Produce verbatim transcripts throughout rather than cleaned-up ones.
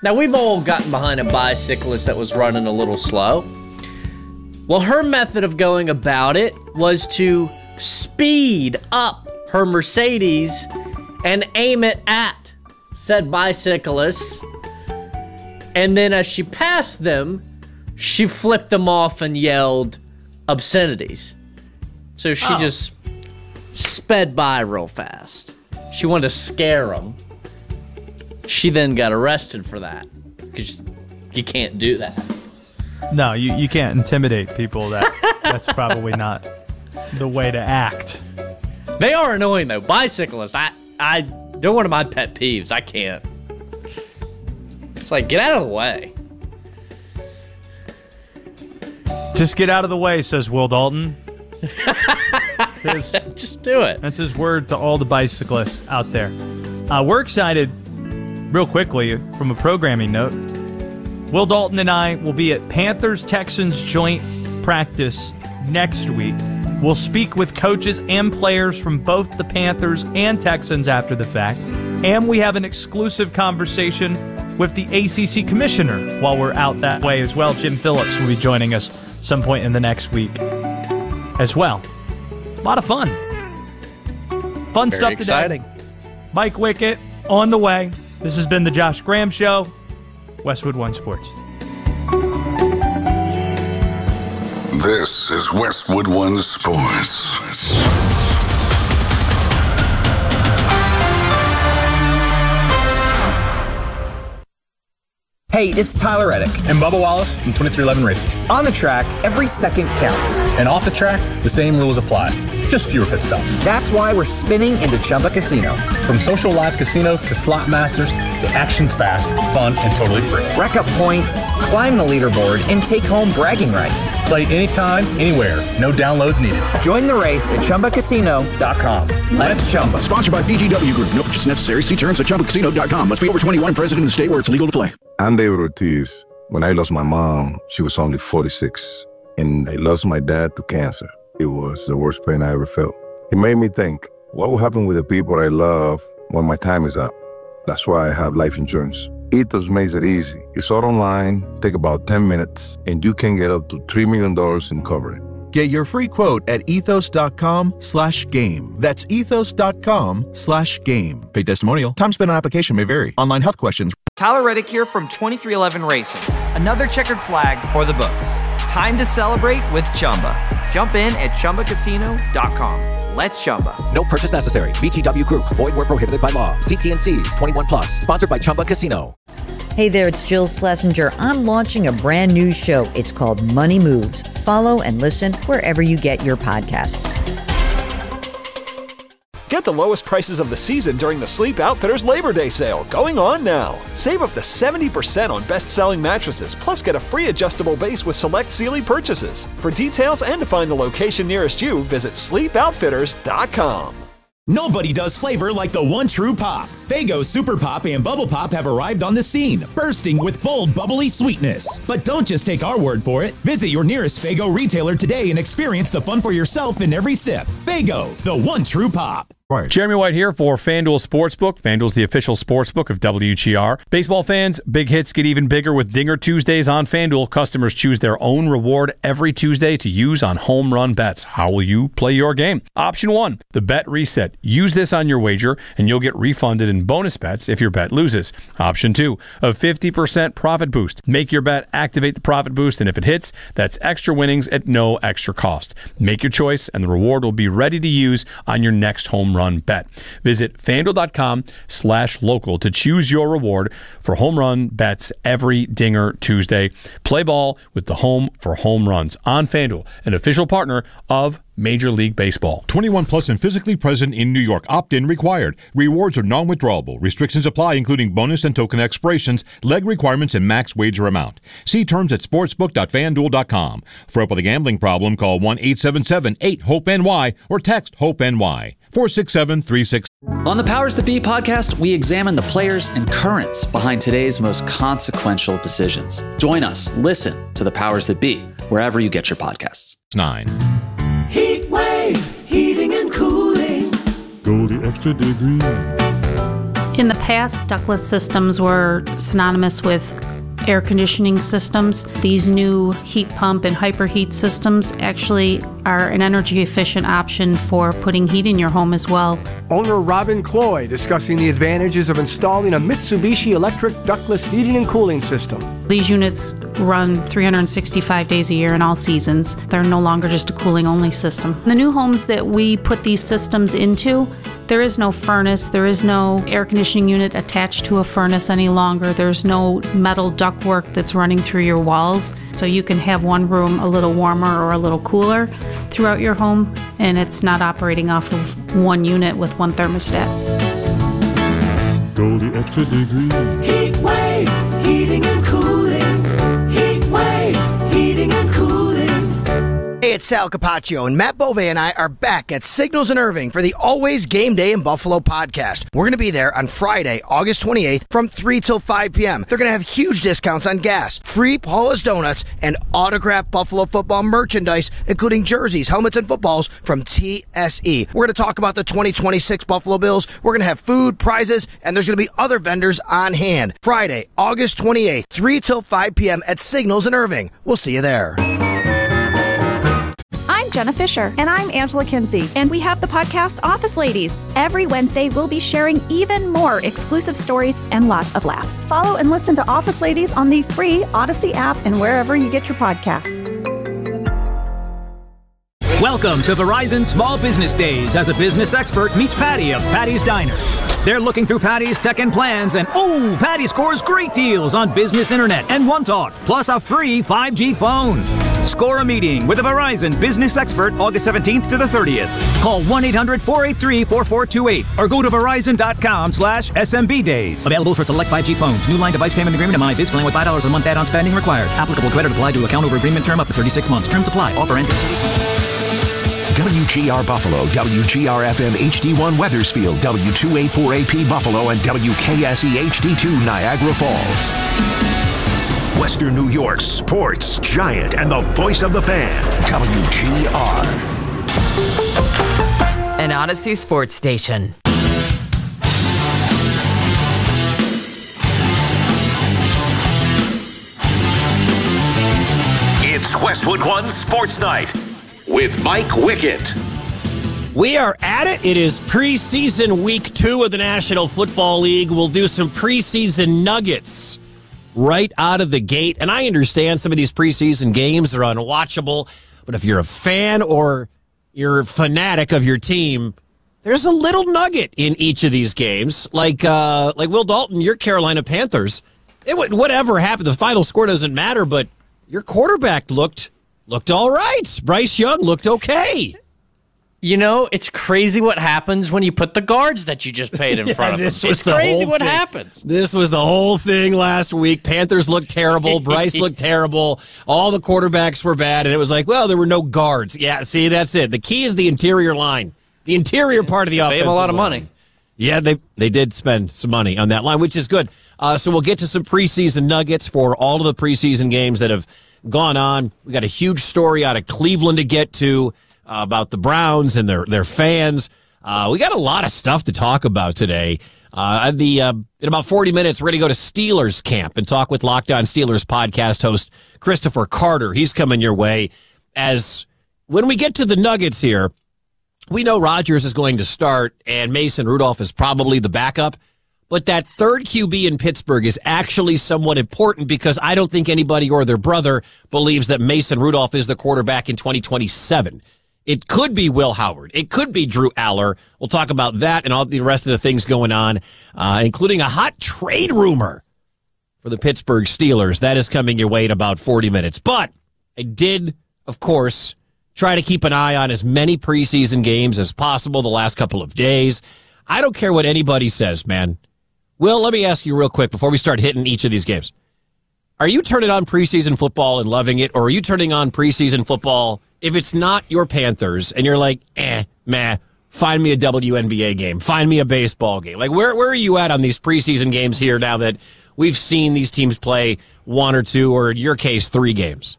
Now, we've all gotten behind a bicyclist that was running a little slow. Well, her method of going about it was to speed up her Mercedes and aim it at said bicyclist. And then as she passed them, she flipped them off and yelled obscenities. So she oh. just sped by real fast. She wanted to scare them. She then got arrested for that, because you can't do that. No, you, you can't intimidate people. That That's probably not the way to act. They are annoying, though. Bicyclists, I, I, they're one of my pet peeves. I can't. It's like, get out of the way. Just get out of the way, says Will Dalton. His, Just do it. That's his word to all the bicyclists out there. Uh, we're excited, real quickly, from a programming note. Will Dalton and I will be at Panthers-Texans joint practice next week. We'll speak with coaches and players from both the Panthers and Texans after the fact. And we have an exclusive conversation with the A C C commissioner while we're out that way as well. Jim Phillips will be joining us some point in the next week as well. A lot of fun. Fun Very stuff today. Exciting. Mike Wickett on the way. This has been the Josh Graham Show, Westwood One Sports. This is Westwood One Sports. Hey, it's Tyler Reddick and Bubba Wallace from twenty-three eleven Racing. On the track, every second counts. And off the track, the same rules apply. Just fewer pit stops. That's why we're spinning into Chumba Casino. From social live casino to slot masters, the action's fast, fun, and totally free. Rack up points, climb the leaderboard, and take home bragging rights. Play anytime, anywhere. No downloads needed. Join the race at Chumba Casino dot com. Let's Chumba. Sponsored by B G W Group. No purchase necessary. See terms at Chumba Casino dot com. Must be over twenty-one. Present in the state where it's legal to play. I'm David Ortiz. When I lost my mom, she was only forty-six. And I lost my dad to cancer. It was the worst pain I ever felt. It made me think, what will happen with the people I love when my time is up? That's why I have life insurance. Ethos makes it easy. It's all online, take about ten minutes, and you can get up to three million dollars in coverage. Get your free quote at ethos dot com slash game. That's ethos dot com slash game. Paid testimonial. Time spent on application may vary. Online health questions. Tyler Reddick here from twenty-three eleven Racing. Another checkered flag for the books. Time to celebrate with Chumba. Jump in at Chumba Casino dot com. Let's Chumba. No purchase necessary. B G W Group. Void where prohibited by law. See T and C's. twenty-one plus. Sponsored by Chumba Casino. Hey there, it's Jill Schlesinger. I'm launching a brand new show. It's called Money Moves. Follow and listen wherever you get your podcasts. Get the lowest prices of the season during the Sleep Outfitters Labor Day sale, going on now. Save up to seventy percent on best-selling mattresses, plus get a free adjustable base with select Sealy purchases. For details and to find the location nearest you, visit sleep outfitters dot com. Nobody does flavor like the one true pop. Faygo Super Pop and Bubble Pop have arrived on the scene, bursting with bold, bubbly sweetness. But don't just take our word for it. Visit your nearest Faygo retailer today and experience the fun for yourself in every sip. Faygo, the one true pop. Right. Jeremy White here for FanDuel Sportsbook. FanDuel's the official sportsbook of W G R. Baseball fans, big hits get even bigger with Dinger Tuesdays on FanDuel. Customers choose their own reward every Tuesday to use on home run bets. How will you play your game? Option one, the bet reset. Use this on your wager, and you'll get refunded in bonus bets if your bet loses. Option two, a fifty percent profit boost. Make your bet, activate the profit boost, and if it hits, that's extra winnings at no extra cost. Make your choice, and the reward will be ready to use on your next home run bet. Visit FanDuel.com slash local to choose your reward for home run bets every Dinger Tuesday. Play ball with the home for home runs on FanDuel, an official partner of Major League Baseball. twenty-one plus and physically present in New York. Opt-in required. Rewards are non-withdrawable. Restrictions apply, including bonus and token expirations, leg requirements, and max wager amount. See terms at sportsbook dot fan duel dot com. For help with a gambling problem, call one eight seven seven eight hope N Y or text HOPE-NY. four six seven three six. On the Powers That Be podcast, we examine the players and currents behind today's most consequential decisions. Join us. Listen to the Powers That Be wherever you get your podcasts. Nine. Heat Wave, heating and cooling. Go the extra degree. In the past, ductless systems were synonymous with air conditioning systems. These new heat pump and hyperheat systems actually are an energy efficient option for putting heat in your home as well. Owner Robin Cloy discussing the advantages of installing a Mitsubishi electric ductless heating and cooling system. These units run three hundred sixty-five days a year in all seasons. They're no longer just a cooling only system. The new homes that we put these systems into, there is no furnace, there is no air conditioning unit attached to a furnace any longer. There's no metal ductwork that's running through your walls. So you can have one room a little warmer or a little cooler throughout your home, and it's not operating off of one unit with one thermostat. Go the extra degree. Heat Wave, heating and cooling. Heat Wave, heating and cooling. Hey, it's Sal Capaccio, and Matt Bove and I are back at Signals in Irving for the Always Game Day in Buffalo podcast. We're going to be there on Friday, August twenty-eighth from three till five p.m. They're going to have huge discounts on gas, free Paula's Donuts, and autographed Buffalo football merchandise, including jerseys, helmets, and footballs from T S E. We're going to talk about the twenty twenty-six Buffalo Bills. We're going to have food, prizes, and there's going to be other vendors on hand. Friday, August twenty-eighth, three till five p.m. at Signals in Irving. We'll see you there. I'm Jenna Fisher. And I'm Angela Kinsey. And we have the podcast Office Ladies. Every Wednesday, we'll be sharing even more exclusive stories and lots of laughs. Follow and listen to Office Ladies on the free Odyssey app and wherever you get your podcasts. Welcome to Verizon Small Business Days as a business expert meets Patty of Patty's Diner. They're looking through Patty's tech and plans, and oh, Patty scores great deals on business internet and One Talk, plus a free five G phone. Score a meeting with a Verizon business expert August seventeenth to the thirtieth. Call one eight hundred four eight three four four two eight or go to verizon.com slash SMB days. Available for select five G phones. New line device payment agreement and MyBiz plan with five dollars a month add-on spending required. Applicable credit applied to account over agreement term up to thirty-six months. Terms apply. Offer ends. W G R Buffalo, W G R F M H D one Weathersfield, W two eighty-four A P Buffalo, and W K S E H D two Niagara Falls. Western New York's sports giant and the voice of the fan, W G R. An Odyssey sports station. It's Westwood One Sports Night with Mike Wickett. We are at it. It is preseason week two of the National Football League. We'll do some preseason nuggets right out of the gate. And I understand some of these preseason games are unwatchable, but if you're a fan or you're a fanatic of your team, there's a little nugget in each of these games. Like uh, like Will Dalton, your Carolina Panthers, it would, whatever happened, the final score doesn't matter, but your quarterback looked looked all right. Bryce Young looked okay. You know, it's crazy what happens when you put the guards that you just paid in yeah, front of them. This was it's the crazy whole what thing. happens. This was the whole thing last week. Panthers looked terrible. Bryce looked terrible. All the quarterbacks were bad, and it was like, well, there were no guards. Yeah, see, that's it. The key is the interior line. The interior part of the offense. They have a lot of money. Yeah, they they did spend some money on that line, which is good. Uh, so we'll get to some preseason nuggets for all of the preseason games that have gone on. We got a huge story out of Cleveland to get to uh, about the Browns and their their fans. Uh, we got a lot of stuff to talk about today. Uh, the uh, in about forty minutes, we're going to go to Steelers camp and talk with Locked On Steelers podcast host Christopher Carter. He's coming your way. As when we get to the nuggets here, we know Rodgers is going to start and Mason Rudolph is probably the backup. But that third Q B in Pittsburgh is actually somewhat important because I don't think anybody or their brother believes that Mason Rudolph is the quarterback in twenty twenty-seven. It could be Will Howard. It could be Drew Aller. We'll talk about that and all the rest of the things going on, uh, including a hot trade rumor for the Pittsburgh Steelers. That is coming your way in about forty minutes. But I did, of course, try to keep an eye on as many preseason games as possible the last couple of days. I don't care what anybody says, man. Will, let me ask you real quick before we start hitting each of these games. Are you turning on preseason football and loving it, or are you turning on preseason football if it's not your Panthers and you're like, eh, meh, find me a W N B A game, find me a baseball game? Like, where, where are you at on these preseason games here now that we've seen these teams play one or two, or in your case, three games?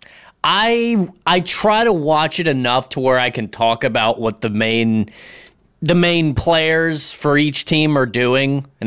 I I try to watch it enough to where I can talk about what the main the main players for each team are doing. And